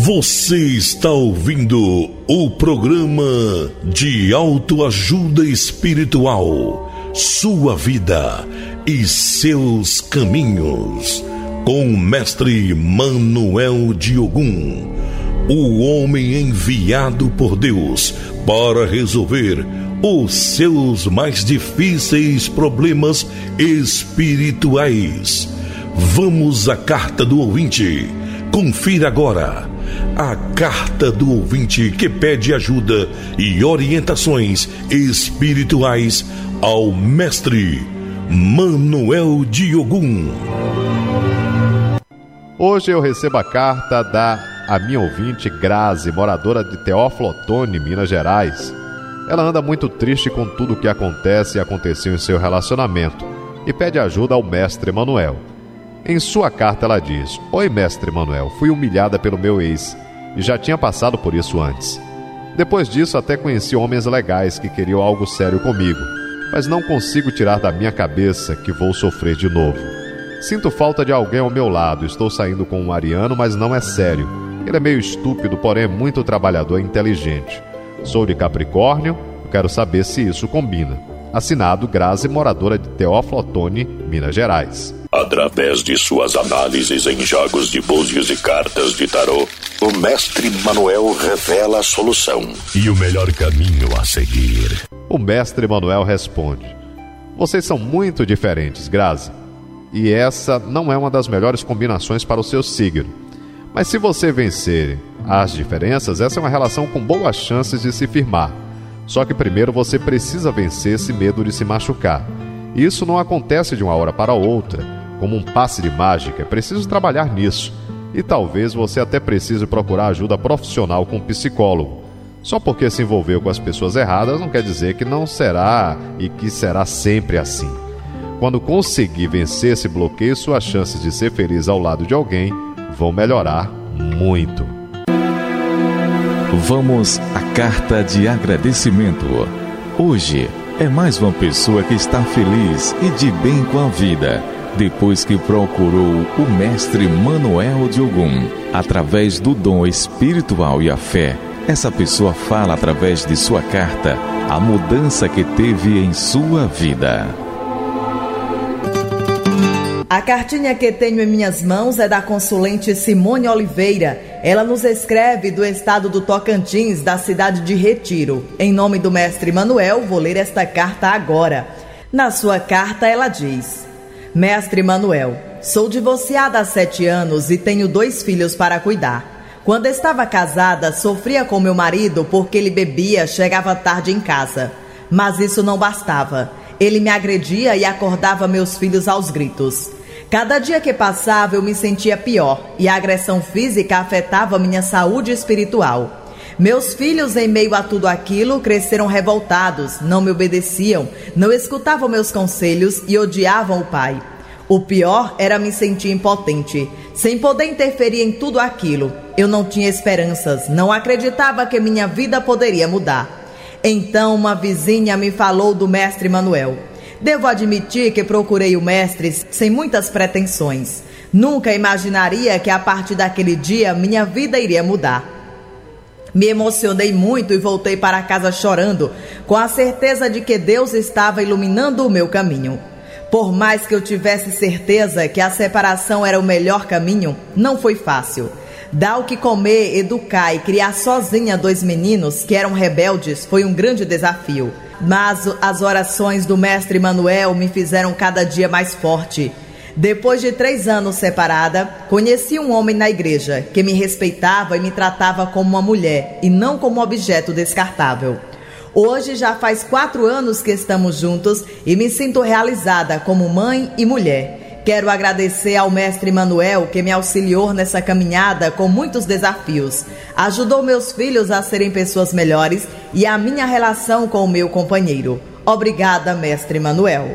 Você está ouvindo o programa de autoajuda espiritual, Sua Vida e Seus Caminhos, com o mestre Manuel Diogun, o homem enviado por Deus para resolver os seus mais difíceis problemas espirituais. Vamos à carta do ouvinte. Confira agora a carta do ouvinte que pede ajuda e orientações espirituais ao mestre Manuel Diogun. Hoje eu recebo a carta da minha ouvinte Grazi, moradora de Teófilo Otoni, Minas Gerais. Ela anda muito triste com tudo o que acontece e aconteceu em seu relacionamento e pede ajuda ao mestre Manuel. Em sua carta ela diz: Oi, mestre Manuel, fui humilhada pelo meu ex e já tinha passado por isso antes. Depois disso até conheci homens legais que queriam algo sério comigo, mas não consigo tirar da minha cabeça que vou sofrer de novo. Sinto falta de alguém ao meu lado, estou saindo com um ariano, mas não é sério. Ele é meio estúpido, porém é muito trabalhador e inteligente. Sou de Capricórnio, quero saber se isso combina. Assinado Grazi, moradora de Teófilo Otoni, Minas Gerais. Através de suas análises em jogos de búzios e cartas de tarô, o mestre Manuel revela a solução e o melhor caminho a seguir. O mestre Manuel responde: Vocês são muito diferentes, Grazi, e essa não é uma das melhores combinações para o seu signo. Mas se você vencer as diferenças, essa é uma relação com boas chances de se firmar. Só que primeiro você precisa vencer esse medo de se machucar. E isso não acontece de uma hora para outra, como um passe de mágica. É preciso trabalhar nisso. E talvez você até precise procurar ajuda profissional com um psicólogo. Só porque se envolveu com as pessoas erradas não quer dizer que não será e que será sempre assim. Quando conseguir vencer esse bloqueio, suas chances de ser feliz ao lado de alguém vão melhorar muito. Vamos à carta de agradecimento. Hoje é mais uma pessoa que está feliz e de bem com a vida, depois que procurou o mestre Manuel Diogun. Através do dom espiritual e a fé, essa pessoa fala através de sua carta a mudança que teve em sua vida. A cartinha que tenho em minhas mãos é da consulente Simone Oliveira. Ela nos escreve do estado do Tocantins, da cidade de Retiro. Em nome do mestre Manuel, vou ler esta carta agora. Na sua carta ela diz: Mestre Manuel, sou divorciada há 7 anos e tenho 2 filhos para cuidar. Quando estava casada, sofria com meu marido porque ele bebia, chegava tarde em casa. Mas isso não bastava. Ele me agredia e acordava meus filhos aos gritos. Cada dia que passava eu me sentia pior e a agressão física afetava minha saúde espiritual. Meus filhos, em meio a tudo aquilo, cresceram revoltados, não me obedeciam, não escutavam meus conselhos e odiavam o pai. O pior era me sentir impotente, sem poder interferir em tudo aquilo. Eu não tinha esperanças, não acreditava que minha vida poderia mudar. Então uma vizinha me falou do mestre Manuel. Devo admitir que procurei o mestre sem muitas pretensões. Nunca imaginaria que a partir daquele dia minha vida iria mudar. Me emocionei muito e voltei para casa chorando, com a certeza de que Deus estava iluminando o meu caminho. Por mais que eu tivesse certeza que a separação era o melhor caminho, não foi fácil. Dar o que comer, educar e criar sozinha 2 meninos que eram rebeldes foi um grande desafio. Mas as orações do mestre Manuel me fizeram cada dia mais forte. Depois de 3 anos separada, conheci um homem na igreja que me respeitava e me tratava como uma mulher e não como um objeto descartável. Hoje já faz 4 anos que estamos juntos e me sinto realizada como mãe e mulher. Quero agradecer ao mestre Manuel que me auxiliou nessa caminhada com muitos desafios. Ajudou meus filhos a serem pessoas melhores e a minha relação com o meu companheiro. Obrigada, mestre Manuel.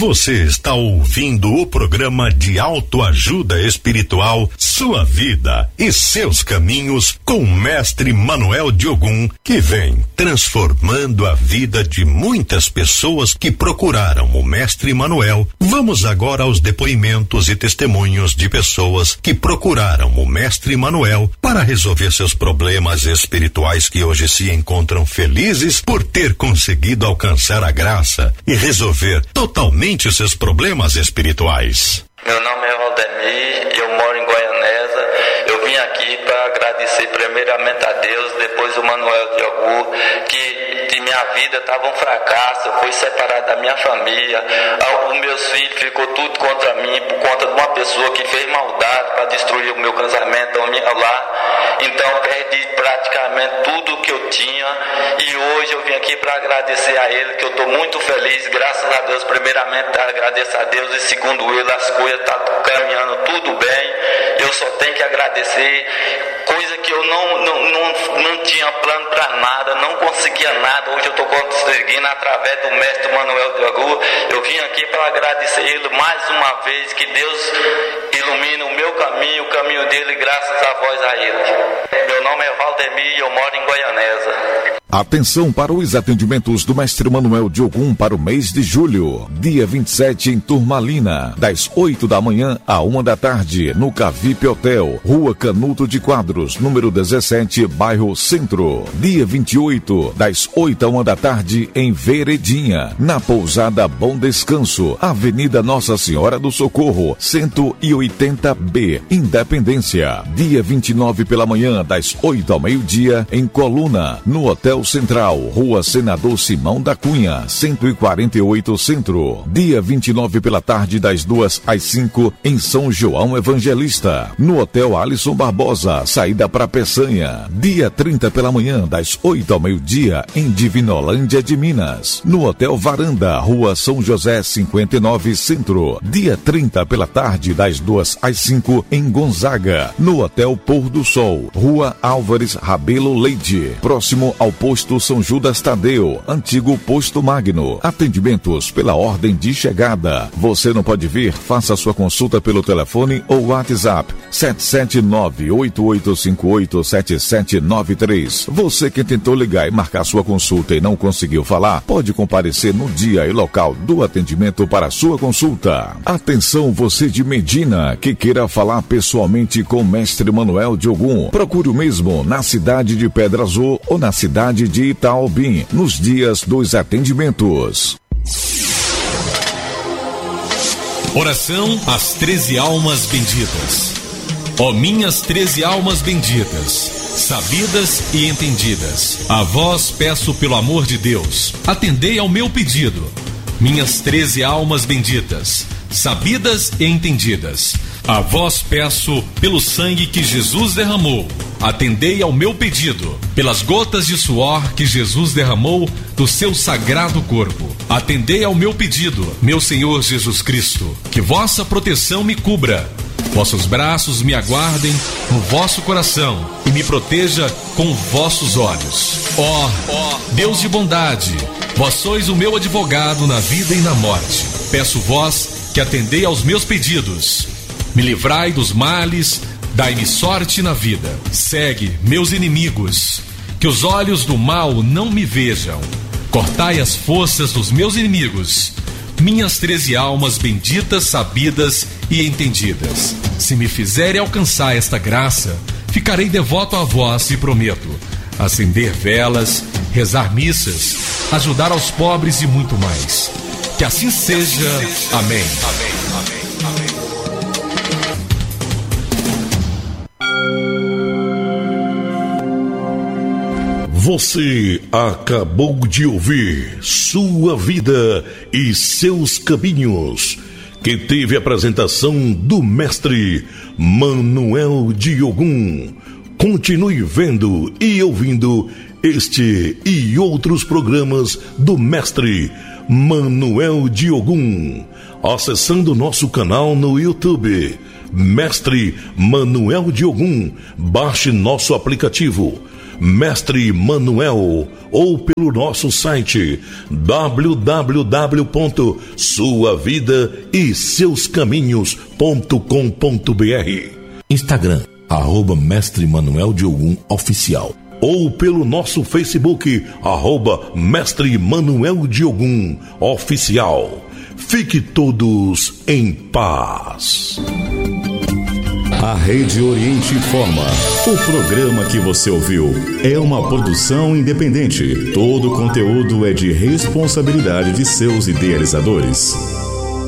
Você está ouvindo o programa de autoajuda espiritual Sua Vida e Seus Caminhos com o Mestre Manuel de Ogum, que vem transformando a vida de muitas pessoas que procuraram o Mestre Manuel. Vamos agora aos depoimentos e testemunhos de pessoas que procuraram o Mestre Manuel para resolver seus problemas espirituais, que hoje se encontram felizes por ter conseguido alcançar a graça e resolver totalmente os seus problemas espirituais. Meu nome é Valdemir, eu moro em Goianesa. Eu vim aqui para agradecer primeiramente a Deus, depois o Manuel de Ogum, que minha vida estava um fracasso, eu fui separado da minha família, os meus filhos ficou tudo contra mim por conta de uma pessoa que fez maldade para destruir o meu casamento, o meu lar. Então perdi praticamente tudo que eu tinha e hoje eu vim aqui para agradecer a ele, que eu estou muito feliz, graças a Deus. Primeiramente agradeço a Deus e segundo ele as coisas estão caminhando tudo bem. Eu só tenho que agradecer, coisa que eu não tinha plano para nada, não conseguia nada. Hoje eu estou conseguindo através do Mestre Manuel de Ogum. Eu vim aqui para agradecer ele mais uma vez, que Deus ilumine o meu caminho, o caminho dele, graças a vós a ele. Meu nome é Valdemir e eu moro em Goianesa. Atenção para os atendimentos do Mestre Manuel de Ogum para o mês de julho. Dia 27 em Turmalina, das 8 da manhã à 1 da tarde, no Cavipe Hotel, Rua Canuto de Quadros, número 17, bairro Centro. Dia 28, das 8 à 1 da tarde, em Veredinha, na Pousada Bom Descanso, Avenida Nossa Senhora do Socorro, 180B, Independência. Dia 29 pela manhã, das 8 ao meio-dia, em Coluna, no Hotel Central, Rua Senador Simão da Cunha, 148 Centro. Dia 29 pela tarde, das 2 às 5, em São João Evangelista, no Hotel Alisson Barbosa, saída para Peçanha. Dia 30 pela manhã, das 8 ao meio-dia, em Divinolândia de Minas, no Hotel Varanda, Rua São José 59 Centro. Dia 30 pela tarde, das 2 às 5, em Gonzaga, no Hotel Pôr do Sol, Rua Álvares Rabelo Leite, próximo ao Posto São Judas Tadeu, antigo Posto Magno. Atendimentos pela ordem de chegada. Você não pode vir? Faça sua consulta pelo telefone ou WhatsApp 779-8858-7793. Você que tentou ligar e marcar sua consulta e não conseguiu falar, pode comparecer no dia e local do atendimento para sua consulta. Atenção, você de Medina que queira falar pessoalmente com o Mestre Manuel de Ogum. Procure o mesmo na cidade de Pedra Azul ou na cidade de Itaobim, nos dias dos atendimentos. Oração às 13 almas benditas. Ó minhas 13 almas benditas, sabidas e entendidas, a vós peço pelo amor de Deus, atendei ao meu pedido. Minhas 13 almas benditas, sabidas e entendidas, a vós peço pelo sangue que Jesus derramou, atendei ao meu pedido. Pelas gotas de suor que Jesus derramou do seu sagrado corpo, atendei ao meu pedido. Meu Senhor Jesus Cristo, que vossa proteção me cubra, vossos braços me aguardem no vosso coração e me proteja com vossos olhos. Ó Deus de bondade, vós sois o meu advogado na vida e na morte. Peço vós que atendei aos meus pedidos. Me livrai dos males, dai-me sorte na vida. Segue meus inimigos, que os olhos do mal não me vejam. Cortai as forças dos meus inimigos. Minhas 13 almas benditas, sabidas e entendidas. Se me fizerem alcançar esta graça, ficarei devoto a vós e prometo acender velas, rezar missas, ajudar aos pobres e muito mais. Que assim seja. Amém. Amém. Amém. Amém. Você acabou de ouvir Sua Vida e Seus Caminhos, que teve a apresentação do Mestre Manuel de Ogum. Continue vendo e ouvindo este e outros programas do Mestre Manuel de Ogum, acessando nosso canal no YouTube, Mestre Manuel de Ogum. Baixe nosso aplicativo. Mestre Manuel, ou pelo nosso site www.suavidaeseuscaminhos.com.br. Instagram, Mestre Manuel de Ogum Oficial, ou pelo nosso Facebook, Mestre Manuel de Ogum Oficial. Fique todos em paz. A Rede Oriente informa. O programa que você ouviu é uma produção independente. Todo o conteúdo é de responsabilidade de seus idealizadores.